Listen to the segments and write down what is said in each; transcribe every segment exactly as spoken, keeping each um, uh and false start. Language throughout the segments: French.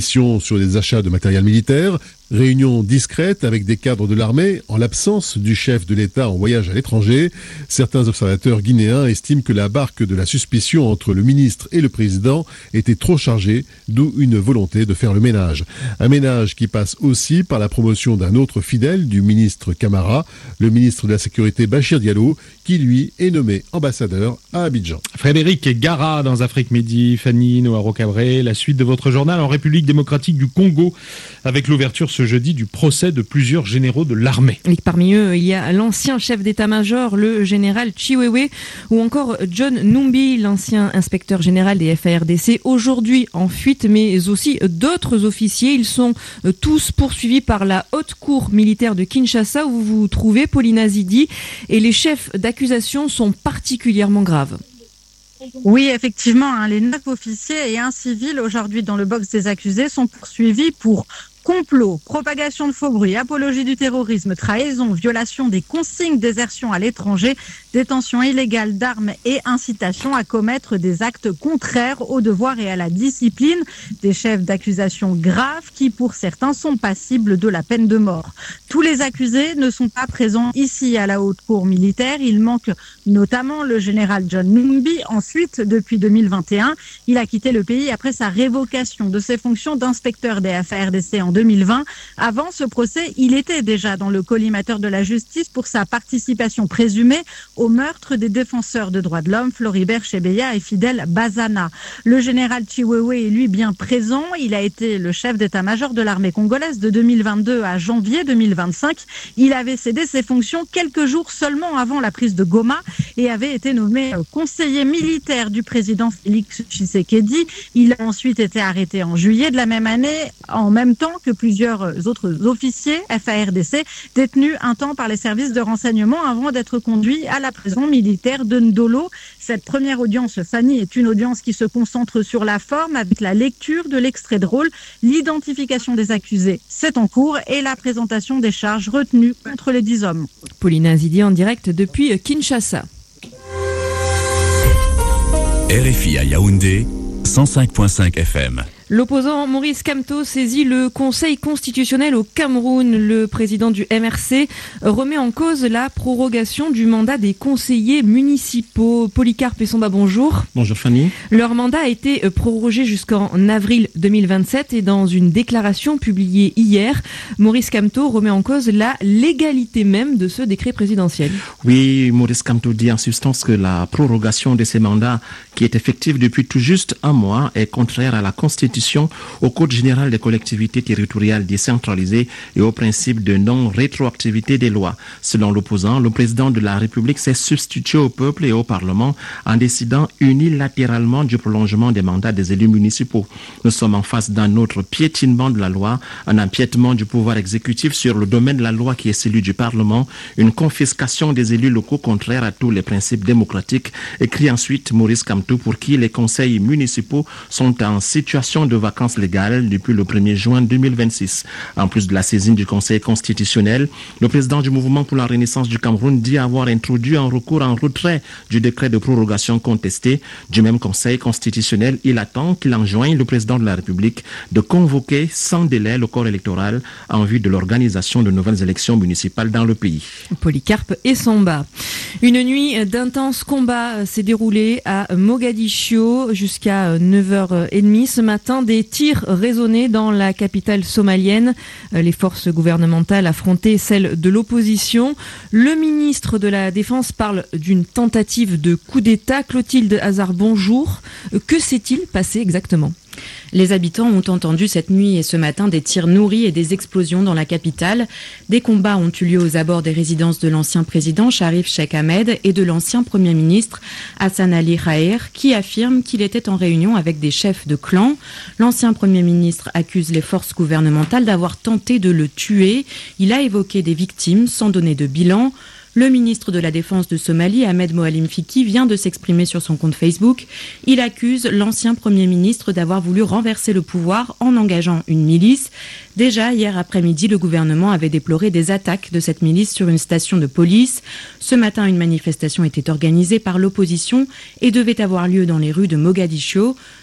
négociations sur des achats de matériel militaire, réunion discrète avec des cadres de l'armée en l'absence du chef de l'État en voyage à l'étranger. Certains observateurs guinéens estiment que la barque de la suspicion entre le ministre et le président était trop chargée, d'où une volonté de faire le ménage. Un ménage qui passe aussi par la promotion d'un autre fidèle du ministre Camara, le ministre de la Sécurité Bachir Diallo, qui lui est nommé ambassadeur à Abidjan. Frédéric Gara dans Afrique Midi, Fanny Noaro Cabré, la suite de votre journal en République démocratique du Congo, avec l'ouverture ce jeudi du procès de plusieurs généraux de l'armée. Et parmi eux, il y a l'ancien chef d'état-major, le général Chiwewe, ou encore John Numbi, l'ancien inspecteur général des F A R D C, aujourd'hui en fuite, mais aussi d'autres officiers. Ils sont tous poursuivis par la haute cour militaire de Kinshasa, où vous vous trouvez, Paulina Zidi, et les chefs d'accusation sont particulièrement graves. Oui, effectivement, hein, les neuf officiers et un civil aujourd'hui dans le box des accusés sont poursuivis pour complot, propagation de faux bruits, apologie du terrorisme, trahison, violation des consignes, désertion à l'étranger, détention illégale d'armes et incitation à commettre des actes contraires aux devoirs et à la discipline. Des chefs d'accusation graves qui, pour certains, sont passibles de la peine de mort. Tous les accusés ne sont pas présents ici à la haute cour militaire. Il manque notamment le général John Numbi. Ensuite, depuis deux mille vingt et un, il a quitté le pays après sa révocation de ses fonctions d'inspecteur des F A R D C en deux mille vingt. Avant ce procès, il était déjà dans le collimateur de la justice pour sa participation présumée au meurtre des défenseurs de droits de l'homme Floribert Chebeya et Fidel Bazana. Le général Chiwewe est lui bien présent. Il a été le chef d'état-major de l'armée congolaise de deux mille vingt-deux à janvier deux mille vingt-cinq. Il avait cédé ses fonctions quelques jours seulement avant la prise de Goma et avait été nommé conseiller militaire du président Félix Tshisekedi. Il a ensuite été arrêté en juillet de la même année, en même temps que plusieurs autres officiers F A R D C détenus un temps par les services de renseignement avant d'être conduits à la prison militaire de Ndolo. Cette première audience, Fanny, est une audience qui se concentre sur la forme avec la lecture de l'extrait de rôle, l'identification des accusés, c'est en cours, et la présentation des charges retenues contre les dix hommes. Paulina Zidi en direct depuis Kinshasa. R F I à Yaoundé, cent cinq virgule cinq F M. L'opposant Maurice Kamto saisit le Conseil constitutionnel au Cameroun. Le président du M R C remet en cause la prorogation du mandat des conseillers municipaux. Polycarpe et Somba, bonjour. Bonjour Fanny. Leur mandat a été prorogé jusqu'en avril deux mille vingt-sept et dans une déclaration publiée hier, Maurice Kamto remet en cause la légalité même de ce décret présidentiel. Oui, Maurice Kamto dit en substance que la prorogation de ces mandats, qui est effective depuis tout juste un mois, est contraire à la Constitution, au Code général des collectivités territoriales décentralisées et au principe de non-rétroactivité des lois. Selon l'opposant, le président de la République s'est substitué au peuple et au Parlement en décidant unilatéralement du prolongement des mandats des élus municipaux. Nous sommes en face d'un autre piétinement de la loi, un empiètement du pouvoir exécutif sur le domaine de la loi qui est celui du Parlement, une confiscation des élus locaux contraire à tous les principes démocratiques, écrit ensuite Maurice Kamto, pour qui les conseils municipaux sont en situation de vacances légales depuis le premier juin deux mille vingt-six. En plus de la saisine du Conseil constitutionnel, le président du Mouvement pour la Renaissance du Cameroun dit avoir introduit un recours en retrait du décret de prorogation contesté. Du même Conseil constitutionnel, il attend qu'il enjoigne le président de la République de convoquer sans délai le corps électoral en vue de l'organisation de nouvelles élections municipales dans le pays. Polycarpe et Somba. Une nuit d'intenses combats s'est déroulée à Mogadiscio jusqu'à neuf heures trente ce matin. Des tirs résonnés dans la capitale somalienne. Les forces gouvernementales affrontaient celles de l'opposition. Le ministre de la Défense parle d'une tentative de coup d'État. Clotilde Hazard, bonjour. Que s'est-il passé exactement ? Les habitants ont entendu cette nuit et ce matin des tirs nourris et des explosions dans la capitale. Des combats ont eu lieu aux abords des résidences de l'ancien président Sharif Sheikh Ahmed et de l'ancien premier ministre Hassan Ali Khair, qui affirme qu'il était en réunion avec des chefs de clan. L'ancien premier ministre accuse les forces gouvernementales d'avoir tenté de le tuer. Il a évoqué des victimes sans donner de bilan. Le ministre de la Défense de Somalie, Ahmed Moalim Fiki, vient de s'exprimer sur son compte Facebook. Il accuse l'ancien Premier ministre d'avoir voulu renverser le pouvoir en engageant une milice. Déjà, hier après-midi, le gouvernement avait déploré des attaques de cette milice sur une station de police. Ce matin, une manifestation était organisée par l'opposition et devait avoir lieu dans les rues de Mogadiscio.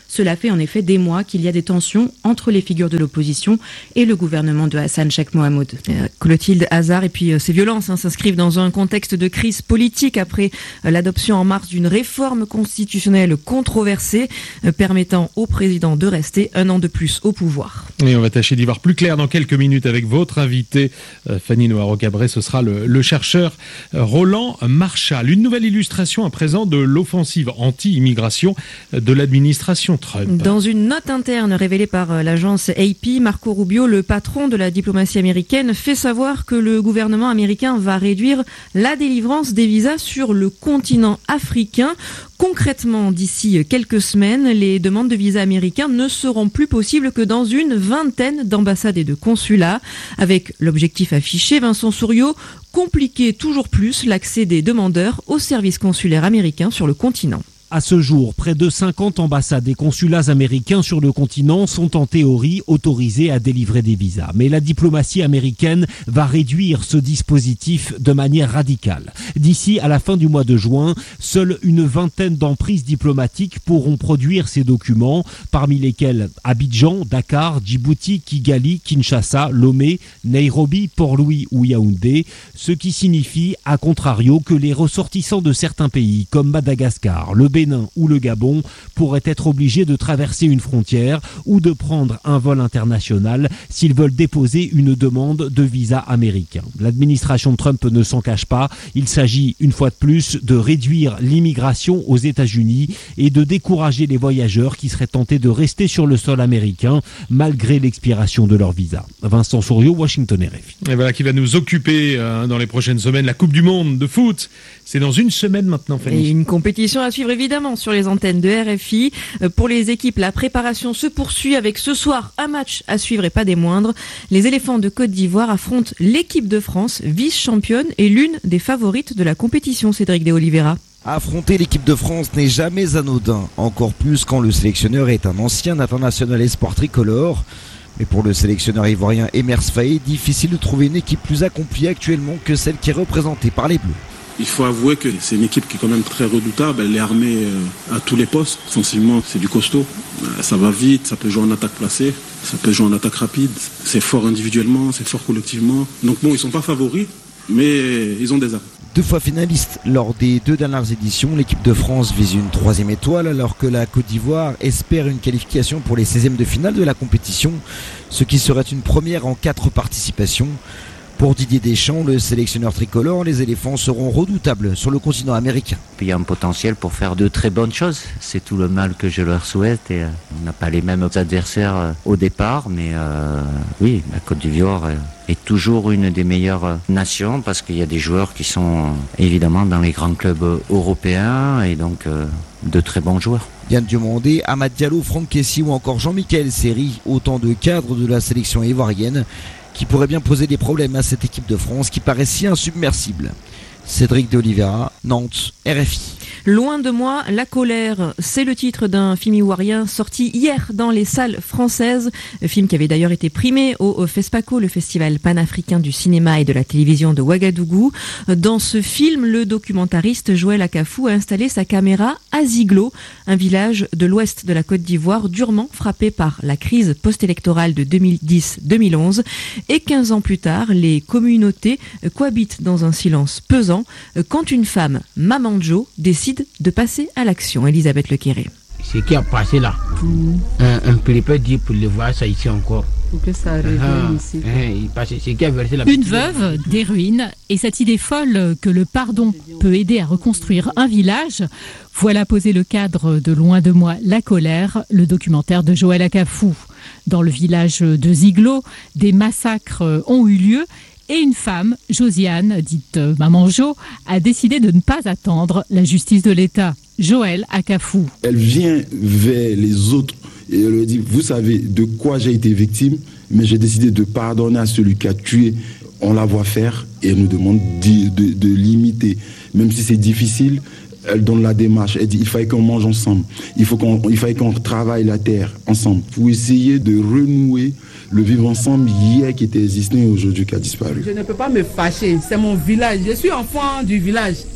Cela fait en effet des mois qu'il y a des tensions entre les figures de l'opposition et le gouvernement de Hassan Sheikh Mohamud. Euh, Clotilde Hazard et puis euh, ces violences hein, s'inscrivent dans un contexte de crise politique après euh, l'adoption en mars d'une réforme constitutionnelle controversée euh, permettant au président de rester un an de plus au pouvoir. Et on va tâcher d'y voir plus clair dans quelques minutes avec votre invité, euh, Fanny Noiro-Cabré. Ce sera le, le chercheur euh, Roland Marchal. Une nouvelle illustration à présent de l'offensive anti-immigration de l'administration Trump. Dans une note interne révélée par euh, l'agence A P, Marco Rubio, le patron de la diplomatie américaine, fait savoir que le gouvernement américain va réduire la délivrance des visas sur le continent africain. Concrètement, d'ici quelques semaines, les demandes de visas américains ne seront plus possibles que dans une vingtaine d'ambassades et de consulats. Avec l'objectif affiché, Vincent Souriau, compliquer toujours plus l'accès des demandeurs aux services consulaires américains sur le continent. À ce jour, près de cinquante ambassades et consulats américains sur le continent sont en théorie autorisés à délivrer des visas. Mais la diplomatie américaine va réduire ce dispositif de manière radicale. D'ici à la fin du mois de juin, seule une vingtaine d'emprises diplomatiques pourront produire ces documents, parmi lesquels Abidjan, Dakar, Djibouti, Kigali, Kinshasa, Lomé, Nairobi, Port-Louis ou Yaoundé, ce qui signifie, à contrario, que les ressortissants de certains pays comme Madagascar, le Bénin ou le Gabon pourraient être obligés de traverser une frontière ou de prendre un vol international s'ils veulent déposer une demande de visa américain. L'administration Trump ne s'en cache pas. Il s'agit une fois de plus de réduire l'immigration aux États-Unis et de décourager les voyageurs qui seraient tentés de rester sur le sol américain malgré l'expiration de leur visa. Vincent Souriau, Washington R F I. Et voilà qui va nous occuper euh, dans les prochaines semaines. La Coupe du Monde de foot, c'est dans une semaine maintenant, Fanny. Et une compétition à suivre évidemment sur les antennes de R F I. Pour les équipes, la préparation se poursuit avec ce soir un match à suivre et pas des moindres. Les éléphants de Côte d'Ivoire affrontent l'équipe de France, vice-championne et l'une des favorites de la compétition, Cédric de Oliveira. Affronter l'équipe de France n'est jamais anodin, encore plus quand le sélectionneur est un ancien international espoir tricolore. Mais pour le sélectionneur ivoirien Emers Faé, difficile de trouver une équipe plus accomplie actuellement que celle qui est représentée par les Bleus. Il faut avouer que c'est une équipe qui est quand même très redoutable. Elle est armée à tous les postes. Offensivement, c'est du costaud. Ça va vite, ça peut jouer en attaque placée, ça peut jouer en attaque rapide. C'est fort individuellement, c'est fort collectivement. Donc bon, ils ne sont pas favoris, mais ils ont des armes. Deux fois finaliste lors des deux dernières éditions, l'équipe de France vise une troisième étoile alors que la Côte d'Ivoire espère une qualification pour les seizièmes de finale de la compétition, ce qui serait une première en quatre participations. Pour Didier Deschamps, le sélectionneur tricolore, les éléphants seront redoutables sur le continent américain. Il y a un potentiel pour faire de très bonnes choses. C'est tout le mal que je leur souhaite. Et, euh, on n'a pas les mêmes adversaires euh, au départ, mais euh, oui, la Côte d'Ivoire euh, est toujours une des meilleures euh, nations parce qu'il y a des joueurs qui sont euh, évidemment dans les grands clubs euh, européens et donc euh, de très bons joueurs. Yann Diomandé, Amad Diallo, Franck Kessie ou encore Jean-Michel Seri, autant de cadres de la sélection ivoirienne qui pourrait bien poser des problèmes à cette équipe de France qui paraît si insubmersible. Cédric de Oliveira, Nantes, R F I. Loin de moi, la colère, c'est le titre d'un film ivoirien sorti hier dans les salles françaises. Un film qui avait d'ailleurs été primé au FESPACO, le festival panafricain du cinéma et de la télévision de Ouagadougou. Dans ce film, le documentariste Joël Akafou a installé sa caméra à Ziglo, un village de l'ouest de la Côte d'Ivoire durement frappé par la crise post-électorale de deux mille dix deux mille onze. Et quinze ans plus tard, les communautés cohabitent dans un silence pesant quand une femme, Maman Joe, décide de passer à l'action. Elisabeth Lequéré. Ce qui a passé là, mmh. on ne peut pas dire pour le voir ça ici encore. Pour que ça revienne ah, ici. Hein, parce que ce qui a versé la Une veuve, des ruines, et cette idée folle que le pardon peut aider à reconstruire un village. Voilà poser le cadre de Loin de moi, la colère, le documentaire de Joël Akafou. Dans le village de Ziglo, des massacres ont eu lieu. Et une femme, Josiane, dite Maman Jo, a décidé de ne pas attendre la justice de l'État. Joël Akafou. Elle vient vers les autres et elle leur dit, vous savez de quoi j'ai été victime, mais j'ai décidé de pardonner à celui qui a tué. On la voit faire et elle nous demande de, de, de l'imiter. Même si c'est difficile, elle donne la démarche. Elle dit, il fallait qu'on mange ensemble. Il, faut qu'on, il fallait qu'on travaille la terre ensemble. Pour essayer de renouer le vivre ensemble hier qui était existant et aujourd'hui qui a disparu. Je ne peux pas me fâcher, c'est mon village. Je suis enfant du village.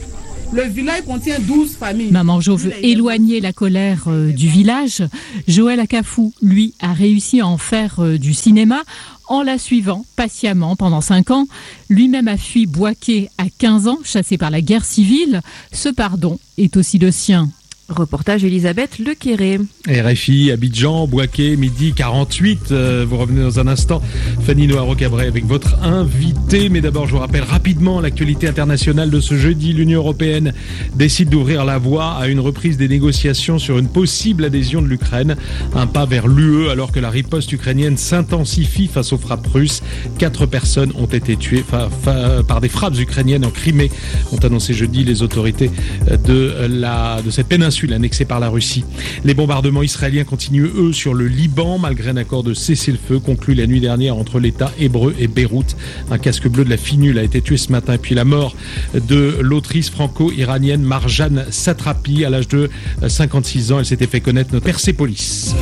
Le village contient douze familles. Maman-Jo veut éloigner la colère euh, du village. Joël Akafou, lui, a réussi à en faire euh, du cinéma en la suivant patiemment pendant cinq ans. Lui-même a fui Bouaké à quinze ans, chassé par la guerre civile. Ce pardon est aussi le sien. Reportage Elisabeth Lequéré. R F I, Abidjan, Bouaké, midi quarante-huit. Euh, vous revenez dans un instant. Fanny Noiro-Cabret avec votre invité. Mais d'abord, je vous rappelle rapidement l'actualité internationale de ce jeudi. L'Union européenne décide d'ouvrir la voie à une reprise des négociations sur une possible adhésion de l'Ukraine. Un pas vers l'U E alors que la riposte ukrainienne s'intensifie face aux frappes russes. Quatre personnes ont été tuées fa- fa- par des frappes ukrainiennes en Crimée, ont annoncé jeudi les autorités de, la, de cette péninsule annexée par la Russie. Les bombardements israéliens continuent, eux, sur le Liban, malgré un accord de cessez-le-feu conclu la nuit dernière entre l'État hébreu et Beyrouth. Un casque bleu de la FINUL a été tué ce matin. Et puis la mort de l'autrice franco-iranienne Marjane Satrapi à l'âge de cinquante-six ans. Elle s'était fait connaître notre Persépolis.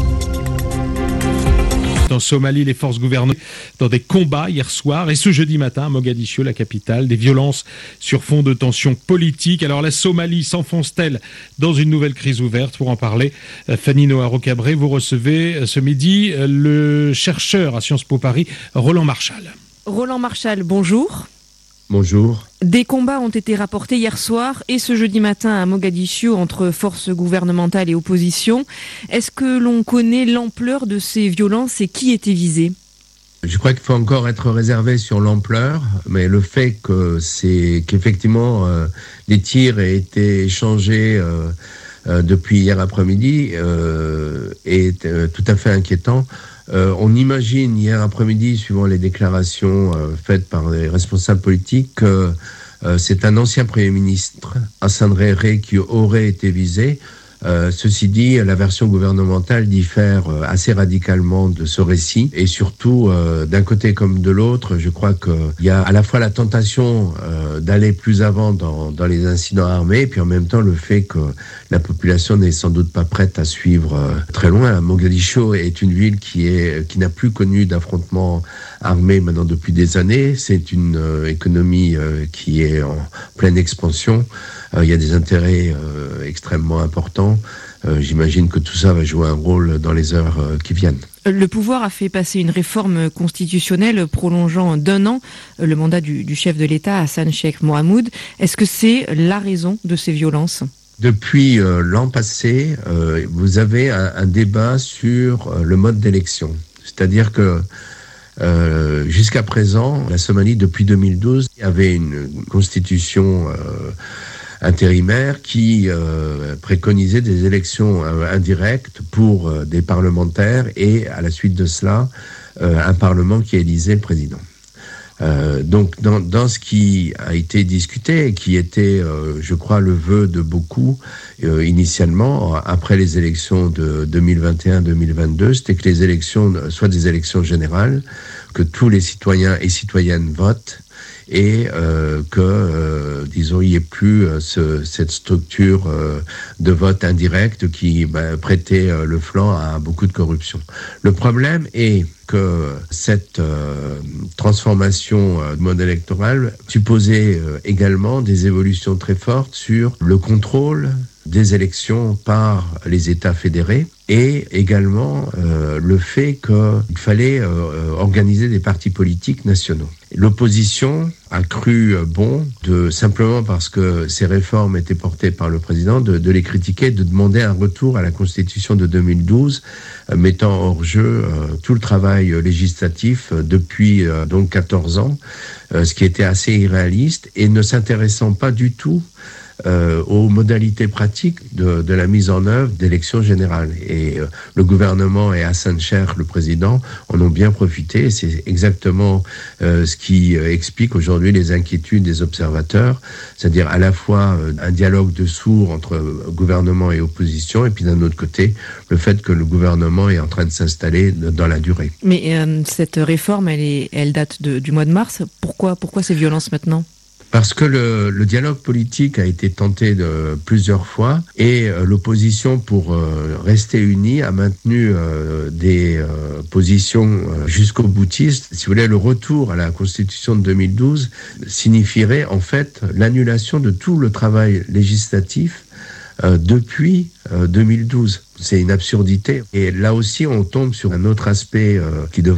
En Somalie, les forces gouvernementales dans des combats hier soir et ce jeudi matin à Mogadiscio, la capitale, des violences sur fond de tensions politiques. Alors la Somalie s'enfonce-t-elle dans une nouvelle crise ouverte? Pour en parler, Fanny Noiro-Cabret, vous recevez ce midi le chercheur à Sciences Po Paris, Roland Marchal. Roland Marchal, bonjour. Bonjour. Des combats ont été rapportés hier soir et ce jeudi matin à Mogadiscio entre forces gouvernementales et opposition. Est-ce que l'on connaît l'ampleur de ces violences et qui était visé? Je crois qu'il faut encore être réservé sur l'ampleur, mais le fait que c'est qu'effectivement euh, des tirs aient été échangés euh, euh, depuis hier après-midi euh, est euh, tout à fait inquiétant. Euh, on imagine hier après-midi, suivant les déclarations euh, faites par les responsables politiques, que euh, c'est un ancien Premier ministre, Hassan Réré, qui aurait été visé. Euh, ceci dit, la version gouvernementale diffère euh, assez radicalement de ce récit et surtout, euh, d'un côté comme de l'autre, je crois qu'il y a à la fois la tentation euh, d'aller plus avant dans, dans les incidents armés et puis en même temps le fait que la population n'est sans doute pas prête à suivre euh, très loin. Mogadiscio est une ville qui, est, qui n'a plus connu d'affrontements armés maintenant depuis des années. C'est une euh, économie euh, qui est en pleine expansion. Euh, il y a des intérêts euh, extrêmement importants. Euh, j'imagine que tout ça va jouer un rôle dans les heures euh, qui viennent. Le pouvoir a fait passer une réforme constitutionnelle prolongeant d'un an le mandat du, du chef de l'État, Hassan Sheikh Mohamoud. Est-ce que c'est la raison de ces violences ? Depuis euh, l'an passé, euh, vous avez un, un débat sur euh, le mode d'élection. C'est-à-dire que euh, jusqu'à présent, la Somalie, depuis deux mille douze, avait une constitution euh, intérimaire qui euh, préconisait des élections euh, indirectes pour euh, des parlementaires et à la suite de cela, euh, un parlement qui élisait le président. Euh, donc dans, dans ce qui a été discuté et qui était, euh, je crois, le vœu de beaucoup euh, initialement, après les élections de deux mille vingt et un deux mille vingt-deux, c'était que les élections soient des élections générales, que tous les citoyens et citoyennes votent et euh, que, euh, disons, il n'y ait plus euh, ce, cette structure euh, de vote indirect qui bah, prêtait euh, le flanc à beaucoup de corruption. Le problème est que cette euh, transformation euh, de mode électoral supposait euh, également des évolutions très fortes sur le contrôle des élections par les États fédérés et également euh, le fait qu'il fallait euh, organiser des partis politiques nationaux. L'opposition a cru bon, de, simplement parce que ces réformes étaient portées par le président, de, de les critiquer, de demander un retour à la Constitution de deux mille douze, euh, mettant hors jeu euh, tout le travail législatif euh, depuis euh, donc quatorze ans, euh, ce qui était assez irréaliste et ne s'intéressant pas du tout Euh, aux modalités pratiques de, de la mise en œuvre d'élections générales. Et euh, le gouvernement et Hassan Sheikh, le président, en ont bien profité. C'est exactement euh, ce qui euh, explique aujourd'hui les inquiétudes des observateurs, c'est-à-dire à la fois euh, un dialogue de sourds entre euh, gouvernement et opposition, et puis d'un autre côté, le fait que le gouvernement est en train de s'installer de, dans la durée. Mais euh, cette réforme, elle, est, elle date de, du mois de mars. Pourquoi, pourquoi ces violences maintenant ? Parce que le, le dialogue politique a été tenté de plusieurs fois et euh, l'opposition, pour euh, rester unie, a maintenu euh, des euh, positions euh, jusqu'au boutiste. Si vous voulez, le retour à la Constitution de deux mille douze signifierait en fait l'annulation de tout le travail législatif euh, depuis euh, deux mille douze. C'est une absurdité. Et là aussi, on tombe sur un autre aspect euh, qui devrait